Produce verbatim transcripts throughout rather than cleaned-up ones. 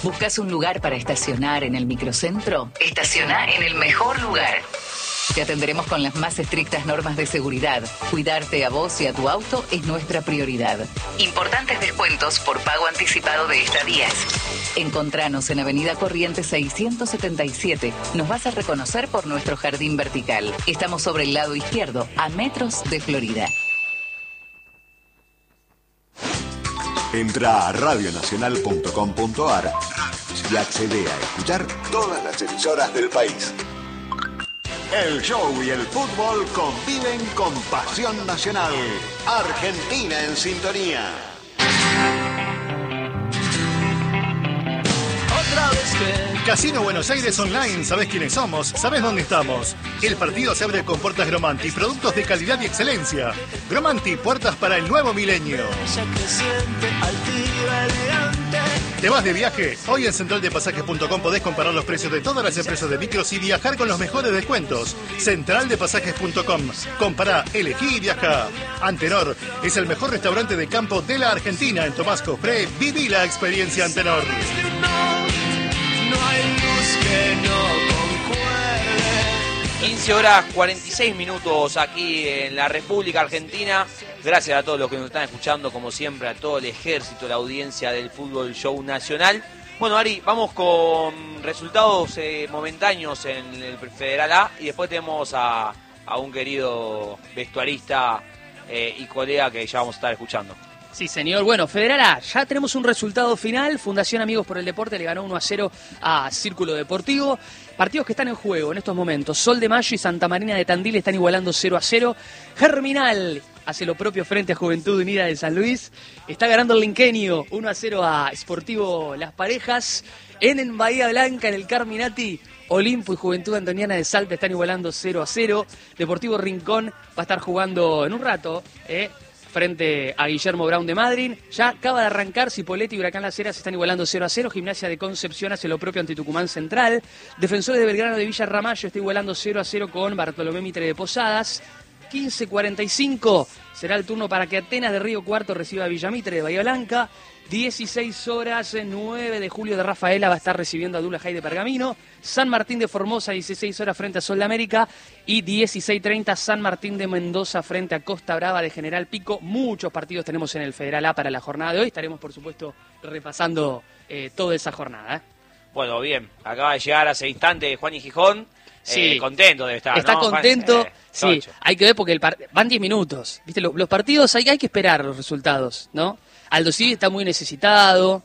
¿Buscas un lugar para estacionar en el microcentro? Estaciona en el mejor lugar. Te atenderemos con las más estrictas normas de seguridad. Cuidarte a vos y a tu auto es nuestra prioridad. Importantes descuentos por pago anticipado de estadías. Encontranos en Avenida Corrientes seiscientos setenta y siete. Nos vas a reconocer por nuestro jardín vertical. Estamos sobre el lado izquierdo, a metros de Florida. Entra a radio nacional punto com punto a r y accede a escuchar todas las emisoras del país. El show y el fútbol conviven con pasión nacional. Argentina en sintonía. Otra vez que... Casino Buenos Aires Online, ¿sabés quiénes somos? ¿Sabés dónde estamos? El partido se abre con puertas Gromanti, productos de calidad y excelencia. Gromanti, puertas para el nuevo milenio. ¿Te vas de viaje? Hoy en central de pasajes punto com podés comparar los precios de todas las empresas de micros y viajar con los mejores descuentos. central de pasajes punto com. Compará, elegí y viajá. Antenor es el mejor restaurante de campo de la Argentina. En Tomás Cofré, viví la experiencia Antenor. quince horas cuarenta y seis minutos aquí en la República Argentina. Gracias a todos los que nos están escuchando, como siempre, a todo el ejército, la audiencia del Fútbol Show Nacional. Bueno, Ari, vamos con resultados eh, momentáneos en el Federal A y después tenemos a, a un querido vestuarista eh, y colega que ya vamos a estar escuchando. Sí, señor. Bueno, Federal A, ya tenemos un resultado final. Fundación Amigos por el Deporte le ganó uno a cero a Círculo Deportivo. Partidos que están en juego en estos momentos. Sol de Mayo y Santa Marina de Tandil están igualando cero a cero. Germinal hace lo propio frente a Juventud Unida de San Luis. Está ganando el Linquenio uno a cero a Sportivo Las Parejas. En, en Bahía Blanca, en el Carminati, Olimpo y Juventud Antoniana de Salta están igualando cero a cero. Deportivo Rincón va a estar jugando en un rato, eh, frente a Guillermo Brown de Madryn. Ya acaba de arrancar, Cipolletti y Huracán Las Heras están igualando cero a cero. Gimnasia de Concepción hace lo propio ante Tucumán Central. Defensores de Belgrano de Villa Ramallo está igualando cero a cero con Bartolomé Mitre de Posadas. quince cuarenta y cinco será el turno para que Atenas de Río Cuarto reciba a Villamitre de Bahía Blanca. dieciséis horas, nueve de julio de Rafaela va a estar recibiendo a Dulajay de Pergamino. San Martín de Formosa, dieciséis horas frente a Sol de América. Y dieciséis treinta San Martín de Mendoza frente a Costa Brava de General Pico. Muchos partidos tenemos en el Federal A para la jornada de hoy. Estaremos, por supuesto, repasando eh, toda esa jornada. ¿eh? Bueno, bien. Acaba de llegar hace instante Juan y Gijón. Sí. Eh, contento debe estar, Está ¿no, contento, Juan? Eh, sí. Tocho. Hay que ver porque el par... van diez minutos. ¿Viste? Los, los partidos hay, hay que esperar los resultados, ¿no? Aldo Civi está muy necesitado,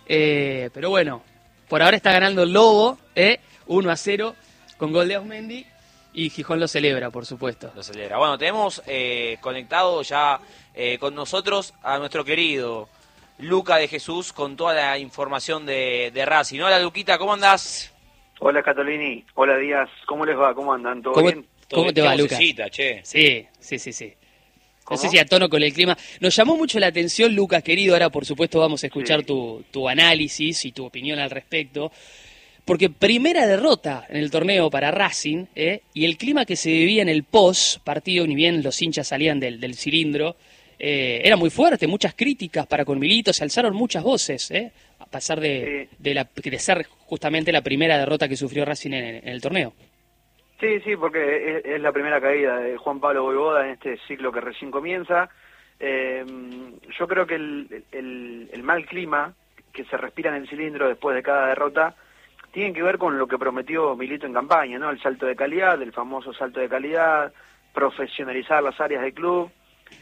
eh, pero bueno, por ahora está ganando el Lobo, eh, uno a cero, con gol de Osmendi, y Gijón lo celebra, por supuesto. Lo celebra. Bueno, tenemos eh, conectado ya eh, con nosotros a nuestro querido Luca de Jesús con toda la información de, de Racing. Hola, Luquita, ¿cómo andás? Hola, Catolini. Hola, Díaz. ¿Cómo les va? ¿Cómo andan? ¿Todo ¿Cómo, bien? ¿cómo te va, Luca? Che. Sí, sí, sí, sí. No ¿Cómo? sé si a tono con el clima. Nos llamó mucho la atención, Lucas, querido. Ahora, por supuesto, vamos a escuchar Sí. tu, tu análisis y tu opinión al respecto. Porque primera derrota en el torneo para Racing, ¿eh? Y el clima que se vivía en el post-partido, ni bien los hinchas salían del, del cilindro, eh, era muy fuerte. Muchas críticas para con Milito, se alzaron muchas voces, ¿eh? A pesar de, Sí. de, la, de ser justamente la primera derrota que sufrió Racing en, en el torneo. Sí, sí, porque es, es la primera caída de Juan Pablo Voivoda en este ciclo que recién comienza. Eh, yo creo que el, el, el mal clima que se respira en el cilindro después de cada derrota tiene que ver con lo que prometió Milito en campaña, ¿no? El salto de calidad, el famoso salto de calidad, profesionalizar las áreas del club.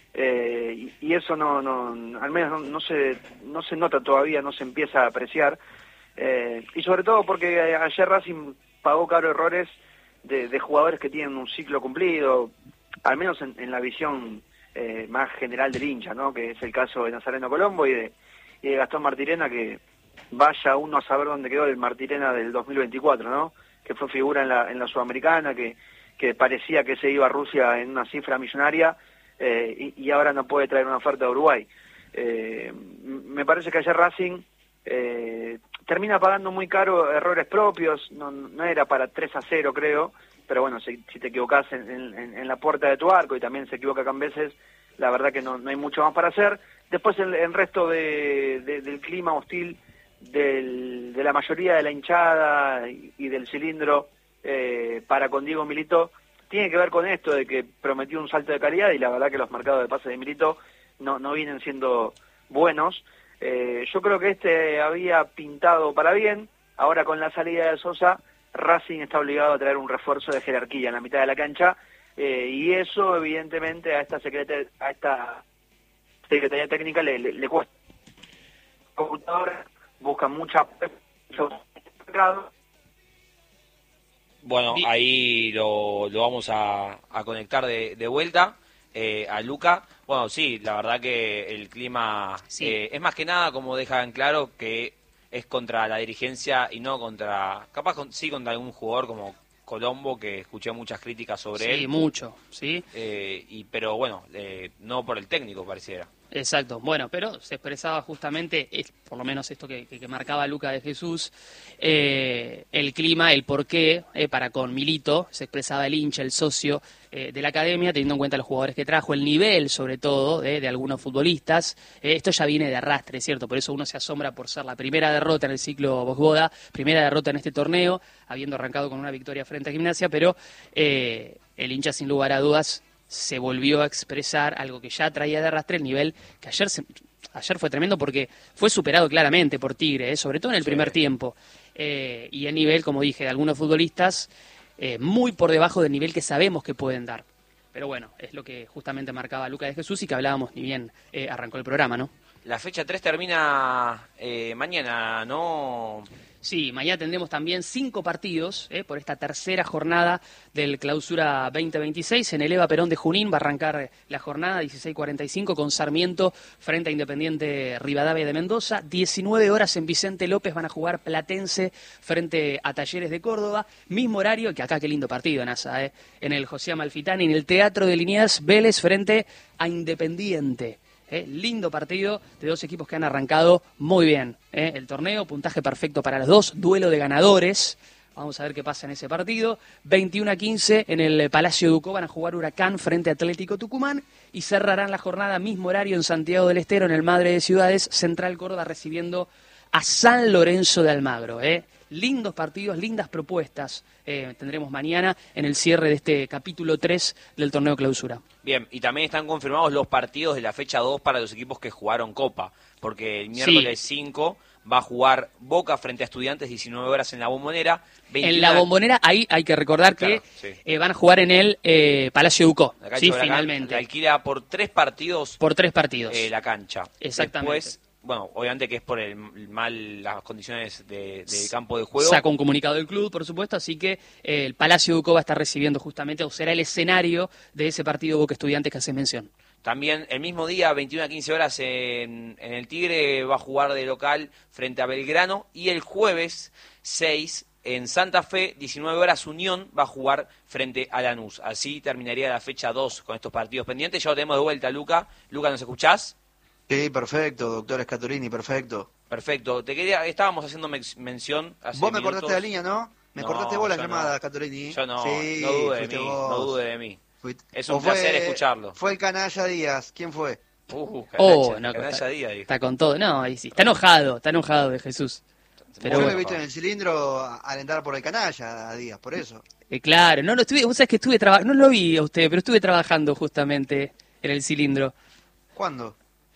Eh, y, y eso no, no al menos no, no se no se nota todavía, no se empieza a apreciar. Eh, y sobre todo porque ayer Racing pagó caro errores De, de jugadores que tienen un ciclo cumplido, al menos en, en la visión eh, más general del hincha, ¿no? Que es el caso de Nazareno Colombo y de, y de Gastón Martirena, que vaya uno a saber dónde quedó el Martirena del dos mil veinticuatro, ¿no? Que fue figura en la, en la Sudamericana, que, que parecía que se iba a Rusia en una cifra millonaria eh, y, y ahora no puede traer una oferta de Uruguay. Eh, me parece que ayer Racing eh, termina pagando muy caro errores propios, no, no era para tres a cero creo, pero bueno, si, si te equivocás en, en, en la puerta de tu arco y también se equivoca Cambeses, la verdad que no, no hay mucho más para hacer. Después el, el resto de, de, del clima hostil del, de la mayoría de la hinchada y, y del cilindro eh, para con Diego Milito tiene que ver con esto de que prometió un salto de calidad y la verdad que los mercados de pase de Milito no, no vienen siendo buenos. Eh, yo creo que este había pintado para bien, ahora con la salida de Sosa, Racing está obligado a traer un refuerzo de jerarquía en la mitad de la cancha, eh, y eso evidentemente a esta secretaria, a esta secretaría técnica le, le, le cuesta. Computadora buscan mucha mercado. Bueno, ahí lo, lo vamos a, a conectar de, de vuelta eh, a Luca. Bueno, sí, la verdad que el clima Sí. eh, es más que nada, como dejan claro, que es contra la dirigencia y no contra, capaz con, sí contra algún jugador como Colombo, que escuché muchas críticas sobre Sí, él. mucho, ¿sí? Eh, y, pero bueno, eh, no por el técnico pareciera. Exacto, bueno, pero se expresaba justamente, es, por lo menos esto que, que, que marcaba Luca de Jesús, eh, el clima, el porqué, eh, para con Milito, se expresaba el hincha, el socio eh, de la academia, teniendo en cuenta los jugadores que trajo, el nivel sobre todo eh, de algunos futbolistas. Eh, esto ya viene de arrastre, ¿cierto? Por eso uno se asombra por ser la primera derrota en el ciclo Bosboda, primera derrota en este torneo, habiendo arrancado con una victoria frente a Gimnasia, pero eh, el hincha sin lugar a dudas se volvió a expresar algo que ya traía de arrastre, el nivel que ayer se, ayer fue tremendo porque fue superado claramente por Tigre, ¿eh? Sobre todo en el Sí. primer tiempo. Eh, y el nivel, como dije, de algunos futbolistas eh, muy por debajo del nivel que sabemos que pueden dar. Pero bueno, es lo que justamente marcaba Luca de Jesús y que hablábamos ni bien eh, arrancó el programa, ¿no? La fecha tres termina eh, mañana, ¿no? Sí, mañana tendremos también cinco partidos eh, por esta tercera jornada del Clausura veinte veintiséis. En el Eva Perón de Junín va a arrancar la jornada dieciséis cuarenta y cinco con Sarmiento frente a Independiente Rivadavia de Mendoza. diecinueve horas en Vicente López van a jugar Platense frente a Talleres de Córdoba. Mismo horario, que acá qué lindo partido, Nasa, eh, en el José Amalfitani, en el Teatro de Liniers, Vélez frente a Independiente. Eh, lindo partido de dos equipos que han arrancado muy bien eh, el torneo, puntaje perfecto para los dos, duelo de ganadores. Vamos a ver qué pasa en ese partido. veintiuno a quince en el Palacio Ducó van a jugar Huracán frente a Atlético Tucumán y cerrarán la jornada mismo horario en Santiago del Estero, en el Madre de Ciudades, Central Córdoba recibiendo a San Lorenzo de Almagro. Eh. Lindos partidos, lindas propuestas eh, tendremos mañana en el cierre de este capítulo tres del torneo Clausura. Bien, y también están confirmados los partidos de la fecha dos para los equipos que jugaron Copa, porque el miércoles cinco va a jugar Boca frente a Estudiantes, diecinueve horas en la Bombonera. veintiuno En la Bombonera, ahí hay que recordar que Claro, sí. eh, van a jugar en el eh, Palacio Ducó, La cancha sí, de Huracán finalmente, la alquila por tres partidos por tres partidos. eh, la cancha. Exactamente. Después, bueno, obviamente que es por el mal las condiciones de, del campo de juego. Saca un comunicado del club, por supuesto, así que eh, el Palacio Ducó va a estar recibiendo justamente, o será el escenario de ese partido Boca Estudiantes que hace mención. También el mismo día, veintiuno a quince horas, en, en el Tigre va a jugar de local frente a Belgrano. Y el jueves seis, en Santa Fe, diecinueve horas, Unión va a jugar frente a Lanús. Así terminaría la fecha dos con estos partidos pendientes. Ya lo tenemos de vuelta, Luca. Luca, ¿nos escuchás? Sí, perfecto, doctor Scatolini, perfecto. Perfecto. Te quería, estábamos haciendo men- mención hace Vos me minutos. cortaste la línea, ¿no? Me No, cortaste vos la yo llamada, no. Scatolini. Yo no, Sí, no dude de fuiste mí, vos. no dude de mí. Fuiste- Es un ¿O fue- placer escucharlo. Fue el canalla Díaz, ¿quién fue? Uh, Oh, canalla, no, canalla está, Díaz, dijo. está con todo. No, ahí sí. Está enojado, está enojado de Jesús. Pero Yo bueno. lo he visto en el cilindro alentar por el canalla a Díaz, por eso. Eh, claro, no, no estuve, vos sabés que estuve trabajando, no lo vi a usted, pero estuve trabajando justamente en el cilindro. ¿Cuándo?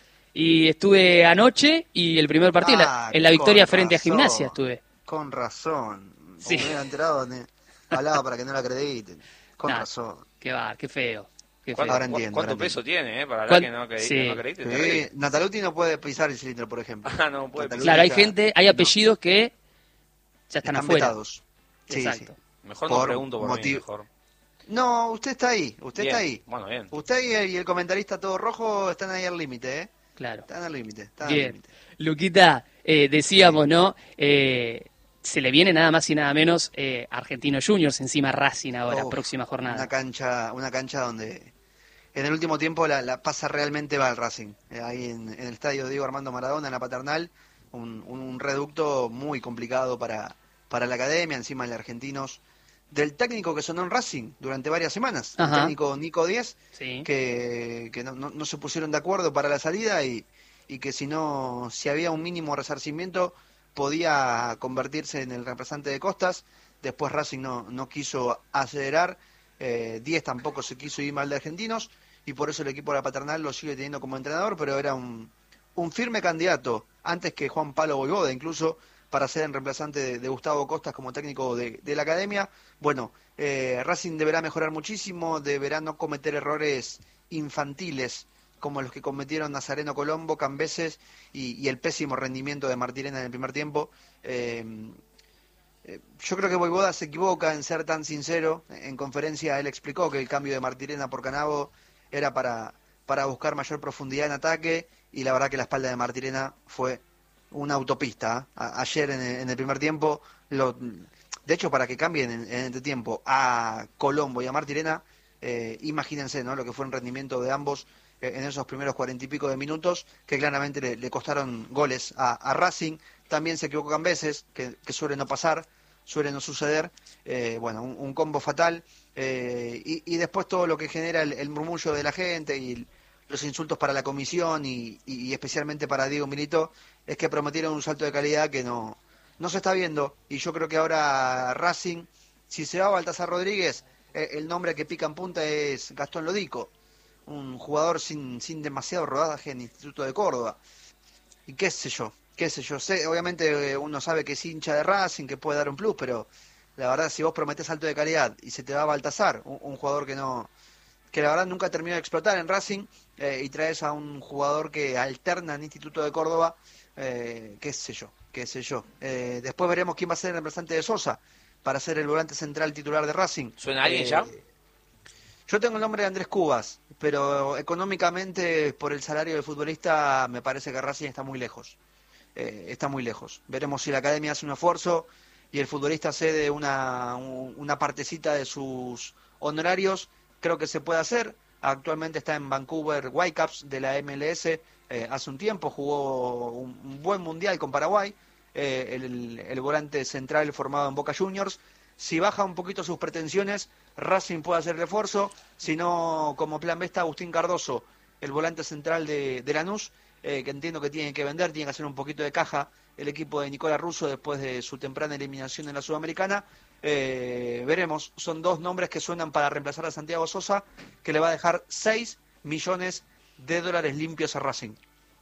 Y estuve anoche y el primer partido, en la- Ah, en la victoria con frente a razón, Gimnasia estuve. Con razón. Sí. Sí. Me hubiera enterado, ne- hablaba para que no la acrediten. Con Nah, razón. Qué va, qué feo. Qué feo. ¿Cuánto, Ahora cu- entiendo, cuánto ahora peso entiendo. tiene, eh? Para ¿Cuán- hablar que no, creí, sí. que no creíste. Sí, terrible. Nataluti no puede pisar el cilindro, por ejemplo. Ah, no puede Nataluti Claro, hay ya- gente, hay no, apellidos que ya están, afuera. vetados. Sí, Exacto. sí. Mejor no Por pregunto por mí, motivo- mejor. No, usted está ahí, usted Bien, está ahí. Bueno, bien. Usted y el, y el comentarista todo rojo están ahí al límite, ¿eh? Claro. Están al límite, están al Bien. límite. Luquita, eh, decíamos, ¿no? Eh, se le viene nada más y nada menos eh, Argentinos Juniors encima Racing ahora, Uf, próxima jornada. Una cancha, una cancha donde en el último tiempo la, la pasa realmente va el Racing. Eh, ahí en, en el estadio Diego Armando Maradona, en la Paternal, un, un reducto muy complicado para, para la academia, encima de Argentinos, del técnico que sonó en Racing durante varias semanas, Ajá. el técnico Nico Díez, Sí. que, que no, no, no se pusieron de acuerdo para la salida y, y que si no, si había un mínimo resarcimiento, podía convertirse en el reemplazante de Costas. Después Racing no, no quiso acelerar, eh, Díez tampoco se quiso ir mal de Argentinos, y por eso el equipo de la Paternal lo sigue teniendo como entrenador, pero era un, un firme candidato, antes que Juan Pablo Voivoda incluso, para ser el reemplazante de, de Gustavo Costas como técnico de, de la academia. Bueno, eh, Racing deberá mejorar muchísimo, deberá no cometer errores infantiles como los que cometieron Nazareno Colombo, Cambeses y, y el pésimo rendimiento de Martirena en el primer tiempo. Eh, eh, yo creo que Voivoda se equivoca en ser tan sincero. En conferencia él explicó que el cambio de Martirena por Canavo era para, para buscar mayor profundidad en ataque, y la verdad que la espalda de Martirena fue una autopista. ¿eh? A, ayer en el, en el primer tiempo, lo, de hecho para que cambien en, en este tiempo a Colombo y a Martirena, eh, imagínense, ¿no?, lo que fue el rendimiento de ambos en esos primeros cuarenta y pico de minutos, que claramente le, le costaron goles a, a Racing. También se equivocan veces, que, que suele no pasar, suele no suceder. Eh, bueno, un, un combo fatal. Eh, y, y después todo lo que genera el, el murmullo de la gente y los insultos para la comisión y, y, y especialmente para Diego Milito, es que prometieron un salto de calidad que no, no se está viendo. Y yo creo que ahora Racing, si se va a Baltasar Rodríguez, eh, el nombre que pica en punta es Gastón Lodico, un jugador sin, sin demasiado rodaje en el Instituto de Córdoba. Y qué sé yo, qué sé yo. Sé, obviamente uno sabe que es hincha de Racing, que puede dar un plus, pero la verdad, si vos prometés salto de calidad y se te va a Baltasar, un, un jugador que no, que la verdad nunca terminó de explotar en Racing, eh, y traes a un jugador que alterna en el Instituto de Córdoba, eh, qué sé yo, qué sé yo. Eh, después veremos quién va a ser el reemplazante de Sosa para ser el volante central titular de Racing. ¿Suena alguien eh, ya? Yo tengo el nombre de Andrés Cubas, pero económicamente, por el salario del futbolista, me parece que Racing está muy lejos. Eh, está muy lejos. Veremos si la academia hace un esfuerzo y el futbolista cede una, una partecita de sus honorarios. Creo que se puede hacer. Actualmente está en Vancouver Whitecaps de la M L S. Eh, hace un tiempo jugó un, un buen mundial con Paraguay. Eh, el, el volante central formado en Boca Juniors. Si baja un poquito sus pretensiones, Racing puede hacer refuerzo. Si no, como plan B está Agustín Cardoso, el volante central de, de Lanús, eh, que entiendo que tiene que vender, tiene que hacer un poquito de caja el equipo de Nicolás Russo después de su temprana eliminación en la Sudamericana. Eh, veremos, son dos nombres que suenan para reemplazar a Santiago Sosa, que le va a dejar seis millones de dólares limpios a Racing.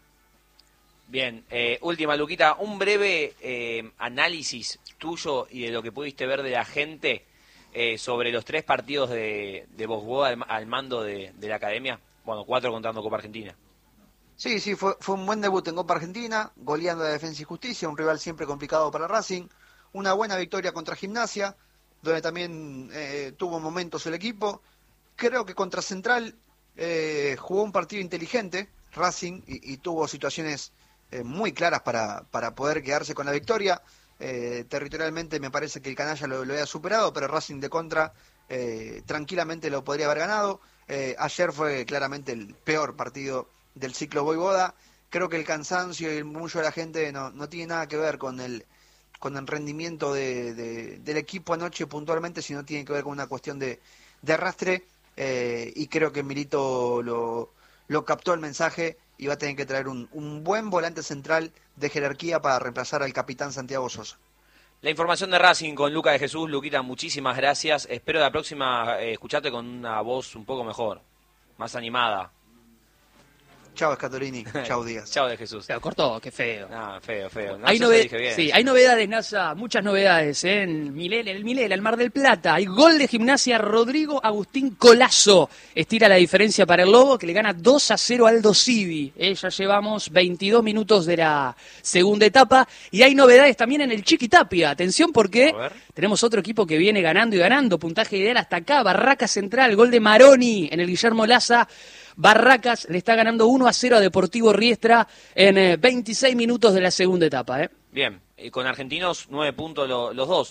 Bien, eh, última, Luquita, un breve eh, análisis tuyo y de lo que pudiste ver de la gente eh, sobre los tres partidos de, de Voivoda al, al mando de, de la academia. Bueno, cuatro contando Copa Argentina. Sí, sí, fue, fue un buen debut en Copa Argentina, goleando a Defensa y Justicia, un rival siempre complicado para Racing. Una buena victoria contra Gimnasia, donde también eh, tuvo momentos el equipo. Creo que contra Central eh, jugó un partido inteligente, Racing, y, y tuvo situaciones eh, muy claras para, para poder quedarse con la victoria. Eh, territorialmente me parece que el canalla lo, lo había superado, pero Racing de contra eh, tranquilamente lo podría haber ganado. Eh, ayer fue claramente el peor partido del ciclo Voivoda. Creo que el cansancio y el murmullo de la gente no, no tiene nada que ver con el con el rendimiento de, de, del equipo anoche puntualmente, sino tiene que ver con una cuestión de, de arrastre, eh, y creo que Milito lo, lo captó el mensaje y va a tener que traer un, un buen volante central de jerarquía para reemplazar al capitán Santiago Sosa. La información de Racing con Luca de Jesús. Luquita, muchísimas gracias. Espero la próxima eh, escucharte con una voz un poco mejor, más animada. Chao, Scatolini. Chao, Díaz. Chao de Jesús. Se lo cortó, qué feo. No, feo, feo. No, hay, yo nove- se dije bien. sí, hay novedades, NASA, muchas novedades, ¿eh? En Milela, en el Milela, el Mar del Plata. Hay gol de Gimnasia, Rodrigo Agustín Colazo. Estira la diferencia para el Lobo, que le gana dos a cero al Aldo Civi. Eh, ya llevamos veintidós minutos de la segunda etapa. Y hay novedades también en el Chiquitapia. Atención porque tenemos otro equipo que viene ganando y ganando. Puntaje ideal hasta acá. Barraca Central, gol de Maroni en el Guillermo Laza. Barracas le está ganando uno a cero a Deportivo Riestra en eh, veintiséis minutos de la segunda etapa. ¿eh? Bien, y con Argentinos nueve puntos lo, los dos.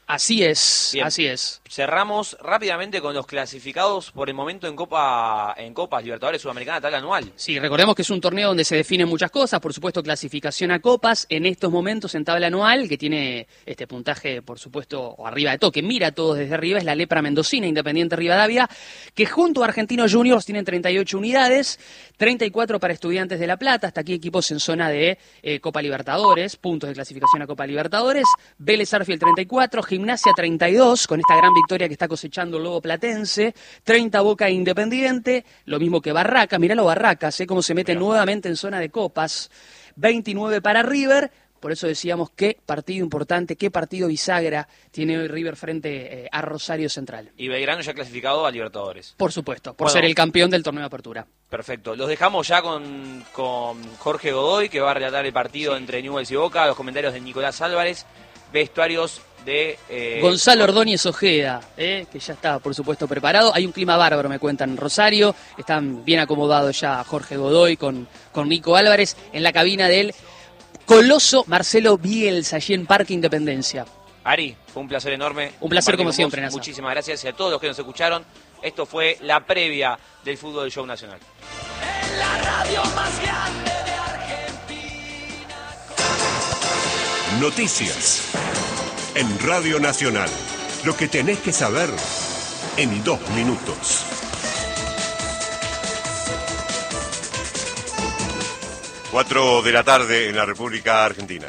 Así es, Bien. así es. Cerramos rápidamente con los clasificados por el momento en Copa en Copas Libertadores Sudamericana, tabla anual. Sí, recordemos que es un torneo donde se definen muchas cosas, por supuesto clasificación a copas, en estos momentos en tabla anual, que tiene este puntaje, por supuesto, o arriba de todo, que mira a todos desde arriba, es la Lepra Mendocina, Independiente Rivadavia, que junto a Argentinos Juniors tienen treinta y ocho unidades, treinta y cuatro para Estudiantes de La Plata, hasta aquí equipos en zona de eh, Copa Libertadores, puntos de clasificación a Copa Libertadores, Vélez Arfield treinta y cuatro, Gimnasia treinta y dos, con esta gran victoria que está cosechando el Lobo Platense, treinta Boca e Independiente, lo mismo que Barracas, mirá los Barracas, ¿eh? Cómo se mete nuevamente en zona de copas, veintinueve para River, por eso decíamos qué partido importante, qué partido bisagra tiene hoy River frente eh, a Rosario Central. Y Belgrano ya clasificado a Libertadores. Por supuesto, por Bueno, ser el campeón del torneo de apertura. Perfecto. Los dejamos ya con, con Jorge Godoy, que va a relatar el partido sí. entre Newell's y Boca, los comentarios de Nicolás Álvarez, vestuarios de... Eh, Gonzalo Ordóñez Ojeda, eh, que ya está, por supuesto, preparado. Hay un clima bárbaro, me cuentan, en Rosario. Están bien acomodados ya Jorge Godoy con, con Nico Álvarez en la cabina del coloso Marcelo Bielsa, allí en Parque Independencia. Ari, fue un placer enorme. Un placer como siempre, Nasa. Muchísimas gracias y a todos los que nos escucharon. Esto fue la previa del Fútbol del Show Nacional. En la radio más grande de Argentina. Noticias en Radio Nacional. Lo que tenés que saber en dos minutos. Cuatro de la tarde en la República Argentina.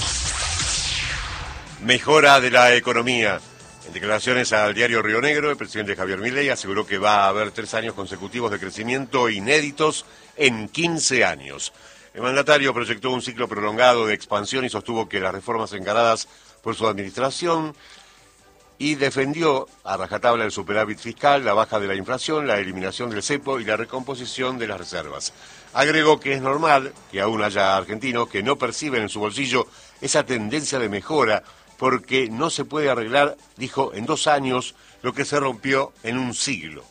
Mejora de la economía. En declaraciones al diario Río Negro, el presidente Javier Milei aseguró que va a haber tres años consecutivos de crecimiento inéditos en quince años. El mandatario proyectó un ciclo prolongado de expansión y sostuvo que las reformas encaradas por su administración y defendió a rajatabla el superávit fiscal, la baja de la inflación, la eliminación del cepo y la recomposición de las reservas. Agregó que es normal que aún haya argentinos que no perciben en su bolsillo esa tendencia de mejora porque no se puede arreglar, dijo, en dos años lo que se rompió en un siglo.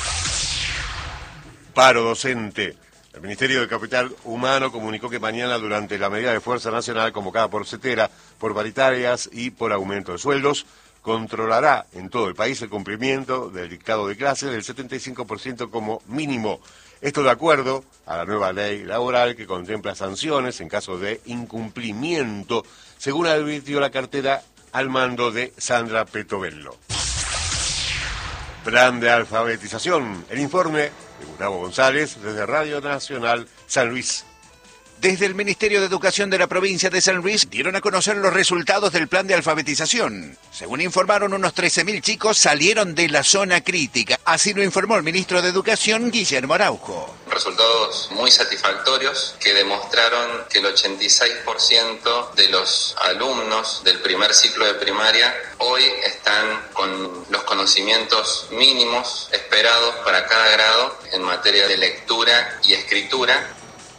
Paro docente. El Ministerio de Capital Humano comunicó que mañana, durante la medida de fuerza nacional convocada por CETERA, por paritarias y por aumento de sueldos, controlará en todo el país el cumplimiento del dictado de clases del setenta y cinco por ciento como mínimo. Esto de acuerdo a la nueva ley laboral que contempla sanciones en caso de incumplimiento, según advirtió la cartera al mando de Sandra Petovelo. Plan de alfabetización. El informe de Gustavo González desde Radio Nacional San Luis. Desde el Ministerio de Educación de la provincia de San Luis dieron a conocer los resultados del plan de alfabetización. Según informaron, unos trece mil chicos salieron de la zona crítica. Así lo informó el ministro de Educación, Guillermo Araujo. Resultados muy satisfactorios que demostraron que el ochenta y seis por ciento de los alumnos del primer ciclo de primaria hoy están con los conocimientos mínimos esperados para cada grado en materia de lectura y escritura.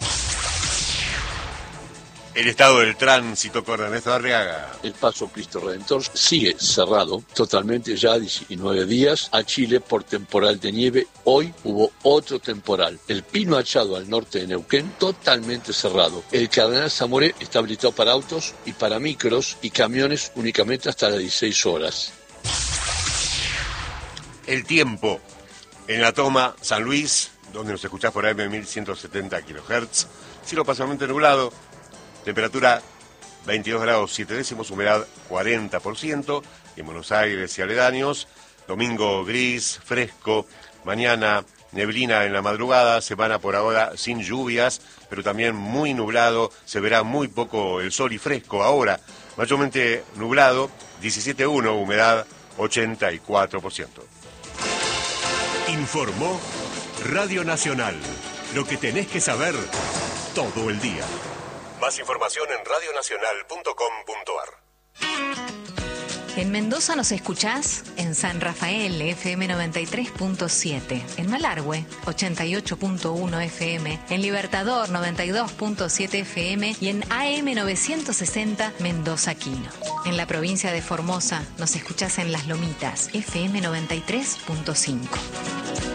El estado del tránsito con Ernesto Arriaga. El paso Cristo Redentor sigue cerrado totalmente ya diecinueve días a Chile por temporal de nieve. Hoy hubo otro temporal. El Pino Achado al norte de Neuquén totalmente cerrado. El Cardenal Zamoré está habilitado para autos y para micros y camiones únicamente hasta las dieciséis horas. El tiempo. En la toma San Luis, donde nos escuchás por A M mil ciento setenta kilohertz, cielo parcialmente nublado. Temperatura veintidós grados siete décimos, humedad cuarenta por ciento. En Buenos Aires y aledaños, domingo gris, fresco. Mañana neblina en la madrugada, semana por ahora sin lluvias, pero también muy nublado. Se verá muy poco el sol y fresco ahora. Mayormente nublado, diecisiete punto uno, humedad ochenta y cuatro por ciento. Informó Radio Nacional. Lo que tenés que saber todo el día. Más información en radio nacional punto com punto a r. En Mendoza nos escuchás en San Rafael, F M noventa y tres punto siete. En Malargüe, ochenta y ocho punto uno F M. En Libertador, noventa y dos punto siete F M. Y en A M novecientos sesenta, Mendoza Quino. En la provincia de Formosa nos escuchás en Las Lomitas, F M noventa y tres punto cinco.